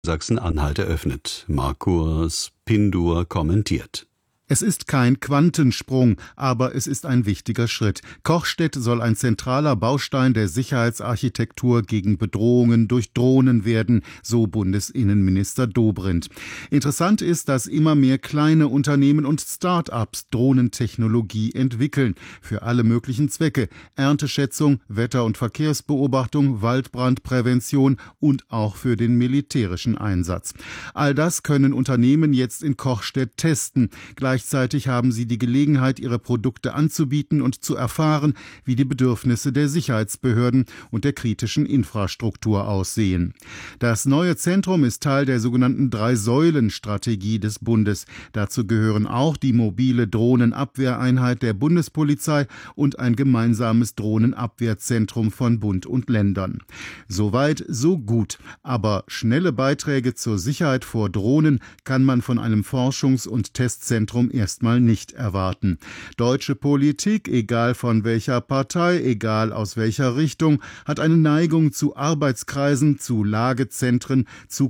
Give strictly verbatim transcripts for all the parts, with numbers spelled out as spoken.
Sachsen-Anhalt eröffnet. Markus Pindur kommentiert. Es ist kein Quantensprung, aber es ist ein wichtiger Schritt. Kochstedt soll ein zentraler Baustein der Sicherheitsarchitektur gegen Bedrohungen durch Drohnen werden, so Bundesinnenminister Dobrindt. Interessant ist, dass immer mehr kleine Unternehmen und Start-ups Drohnentechnologie entwickeln. Für alle möglichen Zwecke. Ernteschätzung, Wetter- und Verkehrsbeobachtung, Waldbrandprävention und auch für den militärischen Einsatz. All das können Unternehmen jetzt in Kochstedt testen. Gleich Gleichzeitig haben sie die Gelegenheit, ihre Produkte anzubieten und zu erfahren, wie die Bedürfnisse der Sicherheitsbehörden und der kritischen Infrastruktur aussehen. Das neue Zentrum ist Teil der sogenannten Drei-Säulen-Strategie des Bundes. Dazu gehören auch die mobile Drohnenabwehreinheit der Bundespolizei und ein gemeinsames Drohnenabwehrzentrum von Bund und Ländern. Soweit, so gut. Aber schnelle Beiträge zur Sicherheit vor Drohnen kann man von einem Forschungs- und Testzentrum erstmal nicht erwarten. Deutsche Politik, egal von welcher Partei, egal aus welcher Richtung, hat eine Neigung zu Arbeitskreisen, zu Lagezentren, zu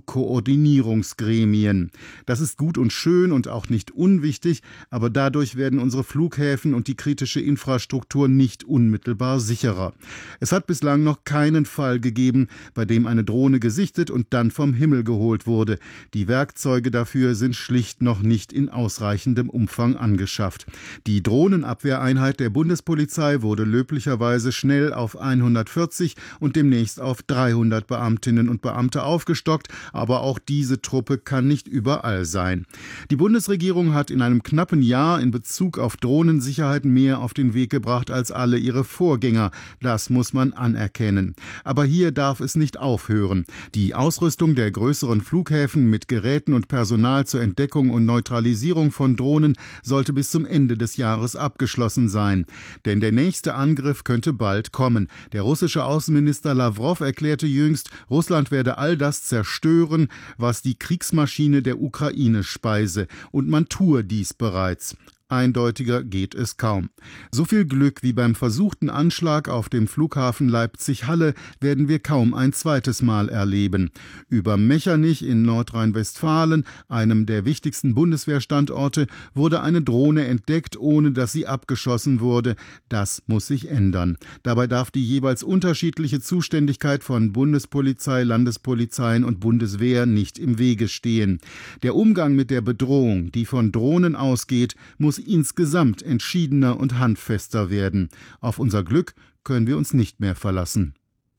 Koordinierungsgremien. Das ist gut und schön und auch nicht unwichtig, aber dadurch werden unsere Flughäfen und die kritische Infrastruktur nicht unmittelbar sicherer. Es hat bislang noch keinen Fall gegeben, bei dem eine Drohne gesichtet und dann vom Himmel geholt wurde. Die Werkzeuge dafür sind schlicht noch nicht in ausreichendem Umfang angeschafft. Die Drohnenabwehreinheit der Bundespolizei wurde löblicherweise schnell auf hundertvierzig und demnächst auf dreihundert Beamtinnen und Beamte aufgestockt, aber auch diese Truppe kann nicht überall sein. Die Bundesregierung hat in einem knappen Jahr in Bezug auf Drohnensicherheit mehr auf den Weg gebracht als alle ihre Vorgänger. Das muss man anerkennen. Aber hier darf es nicht aufhören. Die Ausrüstung der größeren Flughäfen mit Geräten und Personal zur Entdeckung und Neutralisierung von Drohnen sollte bis zum Ende des Jahres abgeschlossen sein. Denn der nächste Angriff könnte bald kommen. Der russische Außenminister Lawrow erklärte jüngst, Russland werde all das zerstören, was die Kriegsmaschine der Ukraine speise. Und man tue dies bereits. Eindeutiger geht es kaum. So viel Glück wie beim versuchten Anschlag auf dem Flughafen Leipzig-Halle werden wir kaum ein zweites Mal erleben. Über Mechernich in Nordrhein-Westfalen, einem der wichtigsten Bundeswehrstandorte, wurde eine Drohne entdeckt, ohne dass sie abgeschossen wurde. Das muss sich ändern. Dabei darf die jeweils unterschiedliche Zuständigkeit von Bundespolizei, Landespolizeien und Bundeswehr nicht im Wege stehen. Der Umgang mit der Bedrohung, die von Drohnen ausgeht, muss insgesamt entschiedener und handfester werden. Auf unser Glück können wir uns nicht mehr verlassen.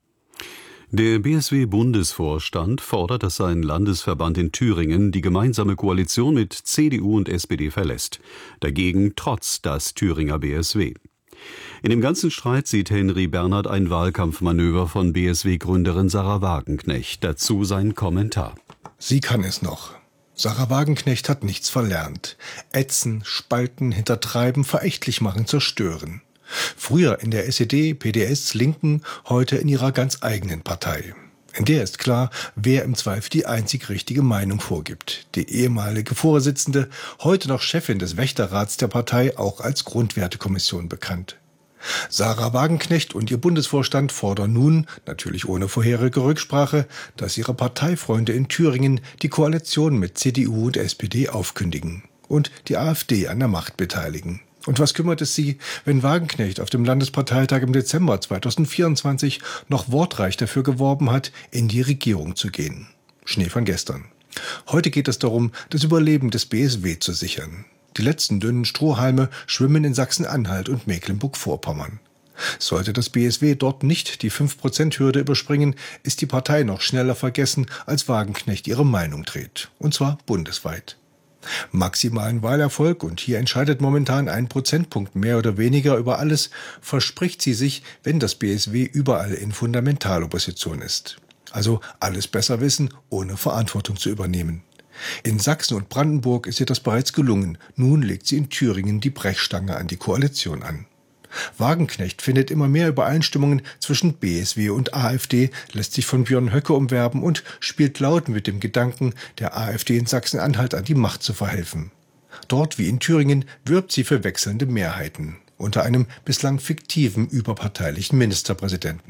Der B S W-Bundesvorstand fordert, dass sein Landesverband in Thüringen die gemeinsame Koalition mit C D U und S P D verlässt. Dagegen trotzt das Thüringer B S W. In dem ganzen Streit sieht Henry Bernhard ein Wahlkampfmanöver von B S W-Gründerin Sahra Wagenknecht. Dazu sein Kommentar. Sie kann es noch. Sahra Wagenknecht hat nichts verlernt. Ätzen, spalten, hintertreiben, verächtlich machen, zerstören. Früher in der S E D, P D S, Linken, heute in ihrer ganz eigenen Partei. In der ist klar, wer im Zweifel die einzig richtige Meinung vorgibt. Die ehemalige Vorsitzende, heute noch Chefin des Wächterrats der Partei, auch als Grundwertekommission bekannt. Sahra Wagenknecht und ihr Bundesvorstand fordern nun, natürlich ohne vorherige Rücksprache, dass ihre Parteifreunde in Thüringen die Koalition mit C D U und S P D aufkündigen und die AfD an der Macht beteiligen. Und was kümmert es sie, wenn Wagenknecht auf dem Landesparteitag im Dezember zweitausendvierundzwanzig noch wortreich dafür geworben hat, in die Regierung zu gehen? Schnee von gestern. Heute geht es darum, das Überleben des B S W zu sichern. Die letzten dünnen Strohhalme schwimmen in Sachsen-Anhalt und Mecklenburg-Vorpommern. Sollte das B S W dort nicht die fünf Prozent Hürde überspringen, ist die Partei noch schneller vergessen, als Wagenknecht ihre Meinung dreht. Und zwar bundesweit. Maximalen Wahlerfolg, und hier entscheidet momentan ein Prozentpunkt mehr oder weniger über alles, verspricht sie sich, wenn das B S W überall in Fundamentalopposition ist. Also alles besser wissen, ohne Verantwortung zu übernehmen. In Sachsen und Brandenburg ist ihr das bereits gelungen. Nun legt sie in Thüringen die Brechstange an die Koalition an. Wagenknecht findet immer mehr Übereinstimmungen zwischen B S W und AfD, lässt sich von Björn Höcke umwerben und spielt laut mit dem Gedanken, der AfD in Sachsen-Anhalt an die Macht zu verhelfen. Dort wie in Thüringen wirbt sie für wechselnde Mehrheiten unter einem bislang fiktiven überparteilichen Ministerpräsidenten.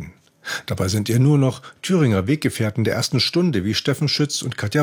Dabei sind ihr nur noch Thüringer Weggefährten der ersten Stunde wie Steffen Schütz und Katja